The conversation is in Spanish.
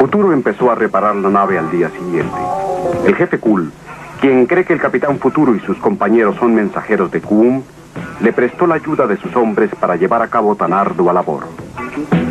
Futuro empezó a reparar la nave al día siguiente. El jefe Cool, quien cree que el Capitán Futuro y sus compañeros son mensajeros de Kuum, le prestó la ayuda de sus hombres para llevar a cabo tan ardua labor.